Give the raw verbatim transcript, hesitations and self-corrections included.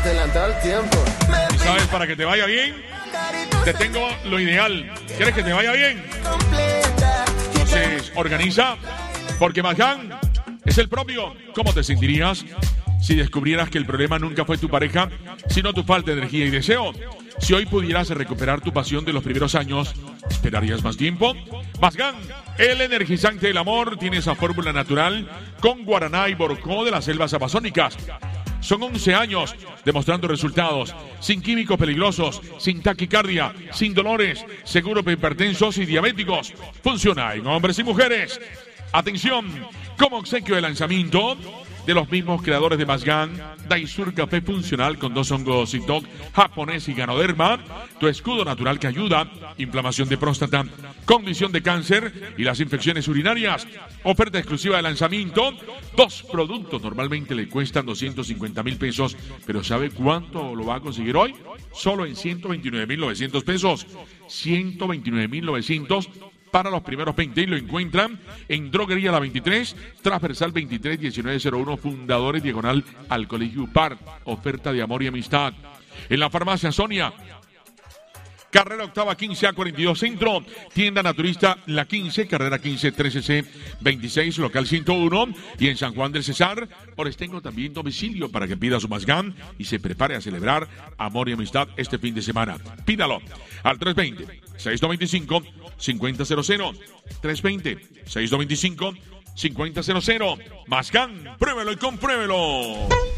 adelantado el tiempo. ¿Y sabes para que te vaya bien? Te tengo lo ideal. ¿Quieres que te vaya bien? Entonces, organiza, porque Mazgán es el propio. ¿Cómo te sentirías si descubrieras que el problema nunca fue tu pareja, sino tu falta de energía y deseo? Si hoy pudieras recuperar tu pasión de los primeros años, ¿esperarías más tiempo? Mazgán, el energizante del amor, tiene esa fórmula natural con guaraná y borcó de las selvas amazónicas. Son once años demostrando resultados, sin químicos peligrosos, sin taquicardia, sin dolores, seguro para hipertensos y diabéticos. Funciona en hombres y mujeres. Atención, como obsequio de lanzamiento de los mismos creadores de Mazgán, Daisur Café Funcional con dos hongos Sintoc, japonés y ganoderma, tu escudo natural que ayuda, inflamación de próstata, condición de cáncer y las infecciones urinarias. Oferta exclusiva de lanzamiento, dos productos normalmente le cuestan doscientos cincuenta mil pesos, pero ¿sabe cuánto lo va a conseguir hoy? Solo en ciento veintinueve mil novecientos pesos, ciento veintinueve mil novecientos para los primeros veinte y lo encuentran en Droguería La veintitrés, Transversal veintitrés diecinueve cero uno, Fundadores, diagonal al Colegio Par. Oferta de amor y amistad. En la Farmacia Sonia, carrera octava quince A cuarenta y dos Centro, tienda naturista La quince, carrera quince trece C veintiséis, local ciento uno, y en San Juan del Cesar, les tengo también domicilio para que pida su Mazgán y se prepare a celebrar amor y amistad este fin de semana. Pídalo al tres dos cero, seis dos cinco, cinco cero cero cero, tres dos cero, seis dos cinco, cinco cero cero. Mazgán, pruébelo y compruébelo.